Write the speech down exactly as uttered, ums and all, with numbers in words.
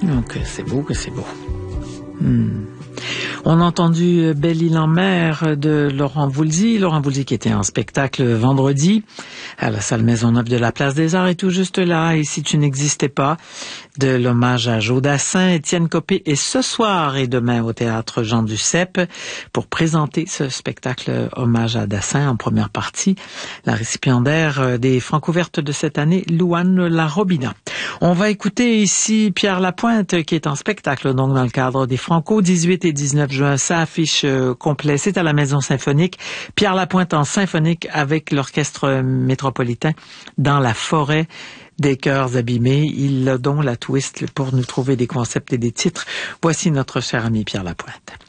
Donc, c'est beau que c'est beau. Hmm. On a entendu Belle-Île en mer de Laurent Voulzy. Laurent Voulzy qui était en spectacle vendredi à la salle Maisonneuve de la Place des Arts est tout juste là. Et si tu n'existais pas, de l'hommage à Joe Dassin, Étienne Copé est ce soir et demain au théâtre Jean Duceppe pour présenter ce spectacle hommage à Dassin en première partie. La récipiendaire des Francouvertes de cette année, Louane Larobina. On va écouter ici Pierre Lapointe qui est en spectacle donc dans le cadre des Franco, dix-huit et dix-neuf juin. Ça affiche euh, complet. C'est à la Maison Symphonique. Pierre Lapointe en symphonique avec l'Orchestre Métropolitain dans la forêt des cœurs abîmés. Il a donc la twist pour nous trouver des concepts et des titres. Voici notre cher ami Pierre Lapointe.